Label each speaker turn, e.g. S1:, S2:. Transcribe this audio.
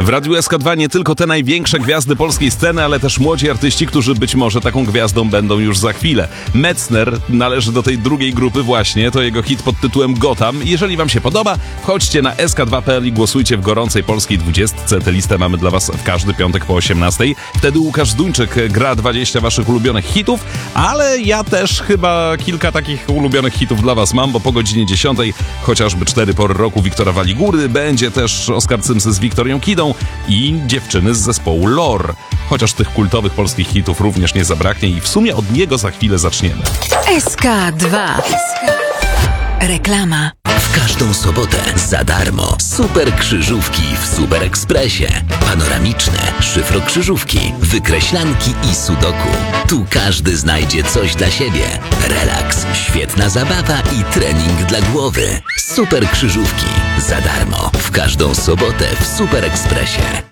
S1: W Radiu SK2 nie tylko te największe gwiazdy polskiej sceny, ale też młodzi artyści, którzy być może taką gwiazdą będą już za chwilę. Metzner należy do tej drugiej grupy właśnie, to jego hit pod tytułem Gotham. Jeżeli wam się podoba, wchodźcie na sk2.pl i głosujcie w gorącej polskiej 20. Tę listę mamy dla was w każdy piątek po 18. Wtedy Łukasz Duńczyk gra 20 waszych ulubionych hitów, ale ja też chyba kilka takich ulubionych hitów dla was mam, bo po godzinie 10 chociażby 4 pory roku Wiktora Waligury, będzie też Oskar Cymsy z Wiktorią Kidą i dziewczyny z zespołu Lore. Chociaż tych kultowych polskich hitów również nie zabraknie i w sumie od niego za chwilę zaczniemy.
S2: SK2. Reklama.
S3: W każdą sobotę za darmo super krzyżówki w Super Expressie. Panoramiczne, szyfrokrzyżówki, wykreślanki i sudoku. Tu każdy znajdzie coś dla siebie. Relaks, świetna zabawa i trening dla głowy. Super krzyżówki za darmo w każdą sobotę w Super Expressie.